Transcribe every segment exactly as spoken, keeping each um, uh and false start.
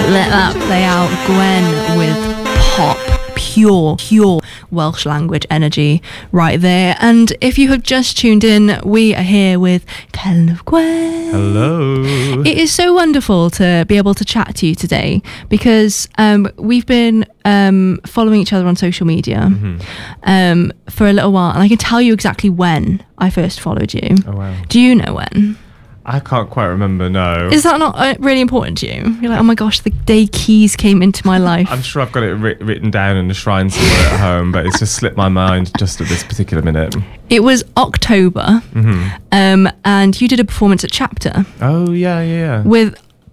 let that play out. Gwen with Pop. Pure, pure Welsh language energy right there. And if you have just tuned in, we are here with Celyn of Gwen. Hello. It is so wonderful to be able to chat to you today because um, we've been um, following each other on social media mm-hmm. um, for a little while. And I can tell you exactly when I first followed you. Oh, wow. Do you know when? I can't quite remember, no. Is that not uh, really important to you? You're like, oh my gosh, the day keys came into my life. I'm sure I've got it ri- written down in a shrine somewhere at home, but it's just slipped my mind just at this particular minute. It was October, mm-hmm. um, and you did a performance at Chapter. Oh, yeah, yeah, yeah. With,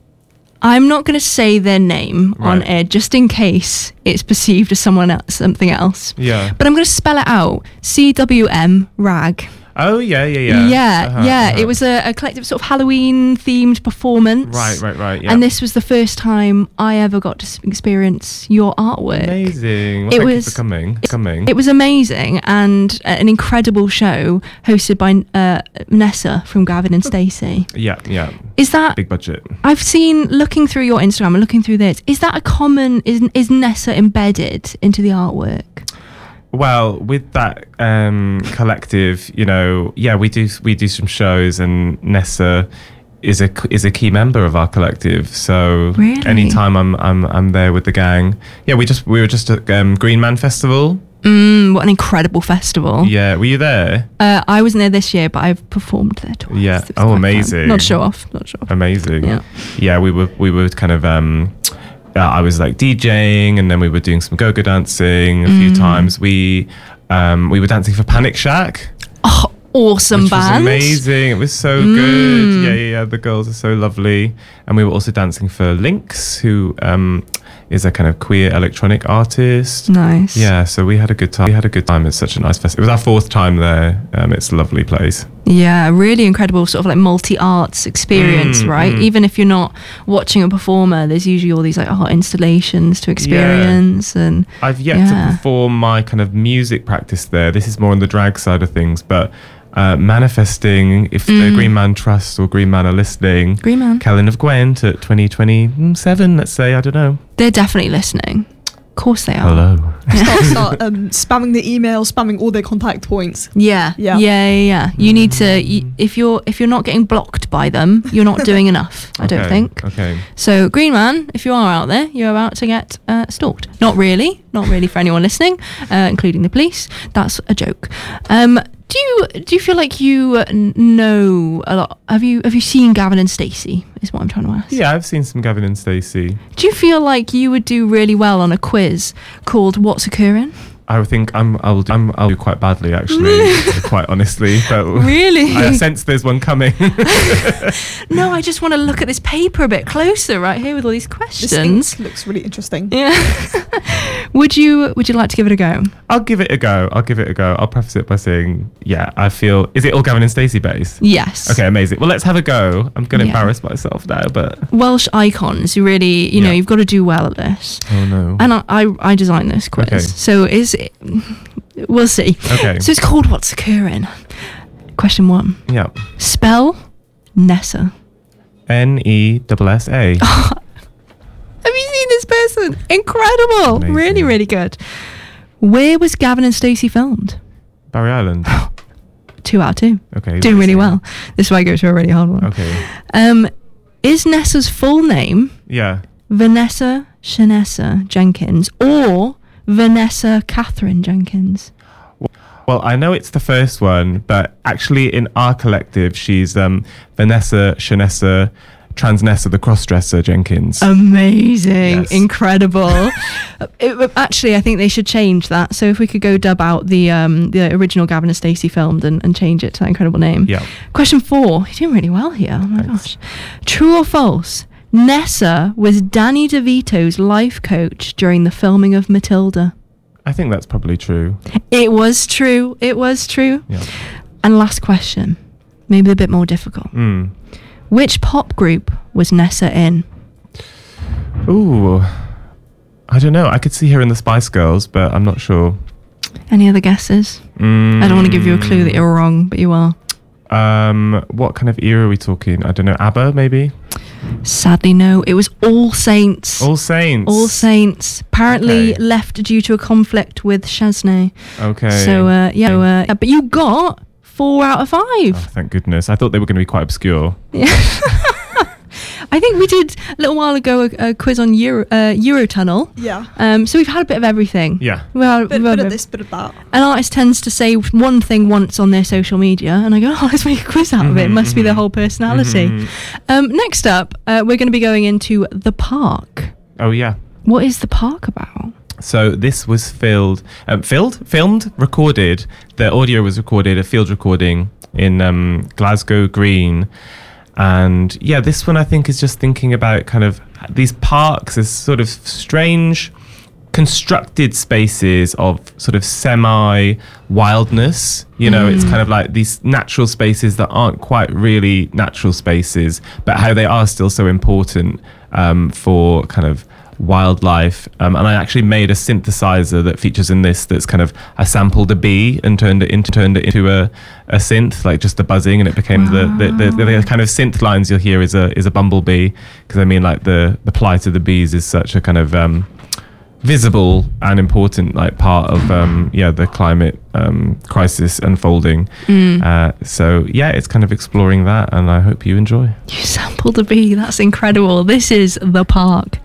I'm not going to say their name right. on air, just in case it's perceived as someone else, something else. Yeah. But I'm going to spell it out. C W M, rag. Oh, yeah, yeah, yeah. Yeah, uh-huh, yeah. Uh-huh. It was a, a collective sort of Halloween-themed performance. Right, right, right, yeah. And this was the first time I ever got to experience your artwork. Amazing. Well, it thank was, you for coming. It, coming. It was amazing and uh, an incredible show hosted by uh, Nessa from Gavin and Stacey. Yeah, yeah. Is that... Big budget. I've seen, looking through your Instagram and looking through this, is that a common... Is, is Nessa embedded into the artwork? Well, with that um, collective, you know, yeah, we do we do some shows, and Nessa is a is a key member of our collective. So really? anytime I'm I'm I'm there with the gang, yeah, we just we were just at um, Green Man Festival. Mm, what an incredible festival! Yeah, were you there? Uh, I wasn't there this year, but I've performed there twice. Yeah. Oh, amazing! Fun. Not show off. Not show off. Amazing. Yeah. Yeah, we were we were kind of. Um, Uh, I was like DJing, and then we were doing some go-go dancing a mm. few times. We um, we were dancing for Panic Shack. Oh, awesome which band! Was amazing. It was so mm. good. Yeah, yeah, yeah. The girls are so lovely, and we were also dancing for Lynx, who um, is a kind of queer electronic artist. Nice. Yeah, so we had a good time. We had a good time. It's such a nice festival. It was our fourth time there. Um, it's a lovely place. Yeah, really incredible sort of like multi-arts experience, mm, right? Mm. Even if you're not watching a performer, there's usually all these like art installations to experience. Yeah. And I've yet yeah. to perform my kind of music practice there. This is more on the drag side of things, but uh, manifesting, if mm. the Green Man Trust or Green Man are listening, Green Man. Celyn of Gwent at twenty twenty-seven, let's say, I don't know. They're definitely listening. Of course they are. Hello. start start um, spamming the email, spamming all their contact points. Yeah, yeah, yeah, yeah. yeah. You mm. need to. You, if you're if you're not getting blocked by them, you're not doing enough. I okay, don't think. Okay. So Green Man, if you are out there, you're about to get uh, stalked. Not really. Not really for anyone listening, uh, including the police. That's a joke. Um, do you do you feel like you uh, know a lot? Have you have you seen Gavin and Stacey? Is what I'm trying to ask. Yeah, I've seen some Gavin and Stacey. Do you feel like you would do really well on a quiz called What's Occurring? I think I'm. I'll. Do, I'm. I'll do quite badly, actually. Quite honestly, but really, I sense there's one coming. No, I just want to look at this paper a bit closer, right here, with all these questions. This looks really interesting. Yeah. Would you Would you like to give it a go? I'll give it a go. I'll give it a go. I'll preface it by saying, yeah, I feel. Is it all Gavin and Stacey based? Yes. Okay, amazing. Well, let's have a go. I'm going to yeah. embarrass myself now, but Welsh icons. You really, you yeah. know, you've got to do well at this. Oh no. And I, I, I designed this quiz, okay. so is. It, we'll see. Okay. So it's called What's Occurring. Question one. Yeah. Spell Nessa. N E S S A. Have you seen this person? Incredible. Amazing. Really, really good. Where was Gavin and Stacey filmed? Barry Island. Two out of two. Okay. Doing really well. This is why I go to a really hard one. Okay. Um, is Nessa's full name Yeah. Vanessa Shanessa Jenkins or Vanessa Catherine Jenkins? Well, I know it's the first one, but actually in our collective, she's um, Vanessa Shanessa Transnessa the Crossdresser Jenkins. Amazing. Yes. Incredible. it, actually, I think they should change that. So if we could go dub out the um, the original Gavin and Stacey filmed and, and change it to that incredible name. Yeah. Question four. You're doing really well here. Oh my Thanks. gosh. True or false? Nessa was Danny DeVito's life coach during the filming of Matilda. I think that's probably true. It was true. It was true. Yeah. And last question, maybe a bit more difficult. Mm. Which pop group was Nessa in? Ooh, I don't know. I could see her in the Spice Girls, but I'm not sure. Any other guesses? Mm. I don't want to give you a clue that you're wrong, but you are. Um, what kind of era are we talking? I don't know. ABBA, maybe? Sadly, no. It was All Saints. All Saints. All Saints. Apparently Okay. left due to a conflict with Chesney. Okay. So, uh, yeah, so, uh, yeah, but you got four out of five. Oh, thank goodness. I thought they were going to be quite obscure. I think we did a little while ago a, a quiz on Euro, uh, Eurotunnel. Yeah. Um, so we've had a bit of everything. Yeah. Well, Bit, bit of this, bit of that. an artist tends to say one thing once on their social media, and I go, "Oh, let's make a quiz out of it. It Mhm, must be their mhm. whole personality." Mhm. Um, next up, uh, we're going to be going into The Park. Oh, yeah. What is The Park about? So this was filled, um, filled, filmed, recorded. The audio was recorded, a field recording in um, Glasgow Green. And yeah, this one I think is just thinking about kind of these parks as sort of strange constructed spaces of sort of semi wildness. You know, it's kind of like these natural spaces that aren't quite really natural spaces, but how they are still so important um, for kind of wildlife. Um, and I actually made a synthesizer that features in this that's kind of, I sampled a bee and turned it into turned it into a, a synth, like just the buzzing, and it became the, the, the, the kind of synth lines you'll hear is a is a bumblebee, because I mean like the the plight of the bees is such a kind of um, visible and important like part of um, yeah the climate um, crisis unfolding. Uh, so yeah, it's kind of exploring that, and I hope you enjoy. You sampled a bee. That's incredible. This is The Park.